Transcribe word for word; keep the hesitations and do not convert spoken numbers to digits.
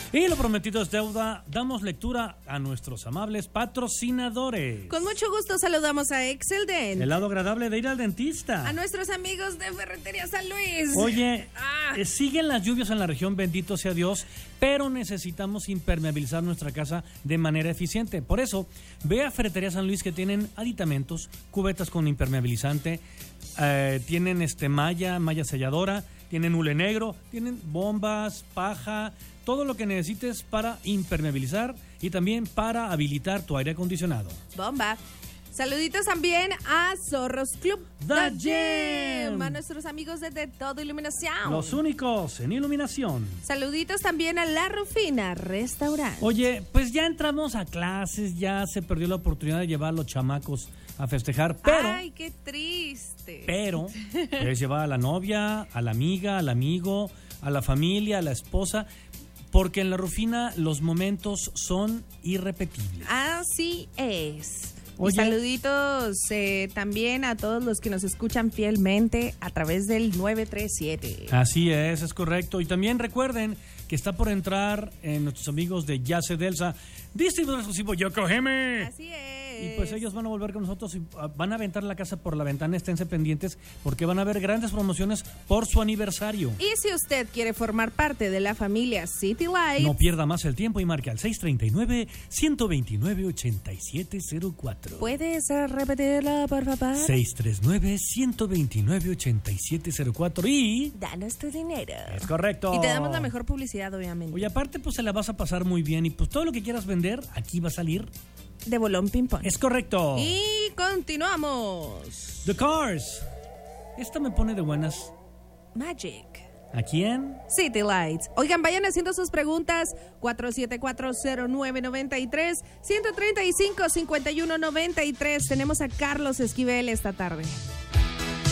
Y lo prometido es deuda. Damos lectura a nuestros amables patrocinadores. Con mucho gusto saludamos a Exceldent. El lado agradable de ir al dentista. A nuestros amigos de Ferretería San Luis. Oye, ah. eh, siguen las lluvias en la región, bendito sea Dios, pero necesitamos impermeabilizar nuestra casa de manera eficiente. Por eso, ve a Ferretería San Luis, que tienen aditamentos, cubetas con impermeabilizante, eh, tienen este malla, malla selladora, tienen hule negro, tienen bombas, paja, todo lo que necesites para impermeabilizar y también para habilitar tu aire acondicionado. Bomba. Saluditos también a Zorros Club The Gem. a nuestros amigos de, de Todo Iluminación. Los únicos en iluminación. Saluditos también a La Rufina Restaurante. Oye, pues ya entramos a clases, ya se perdió la oportunidad de llevar a los chamacos a festejar, pero... ¡Ay, qué triste! Pero puedes llevar a la novia, a la amiga, al amigo, a la familia, a la esposa, porque en La Rufina los momentos son irrepetibles. Así es. Oye. Y saluditos eh, también a todos los que nos escuchan fielmente a través del nueve tres siete. Así es, es correcto. Y también recuerden que está por entrar en nuestros amigos de Yase Delsa, distribuidor exclusivo Yokohama. Así es. Y pues ellos van a volver con nosotros y van a aventar la casa por la ventana. Esténse pendientes porque van a haber grandes promociones por su aniversario. Y si usted quiere formar parte de la familia City Lights, no pierda más el tiempo y marque al seis tres nueve, uno dos nueve, ocho siete cero cuatro. ¿Puedes repetirlo, por favor? seis tres nueve, uno dos nueve, ocho siete cero cuatro y... danos tu dinero. Es correcto. Y te damos la mejor publicidad, obviamente. Oye, aparte, pues se la vas a pasar muy bien y pues todo lo que quieras vender, aquí va a salir... de bolón ping-pong. Es correcto. Y continuamos. The Cars. Esta me pone de buenas. Magic. ¿A quién? City Lights. Oigan, vayan haciendo sus preguntas. cuatro siete cuatro, cero nueve nueve tres, uno tres cinco, cinco uno nueve tres. Tenemos a Carlos Esquivel esta tarde.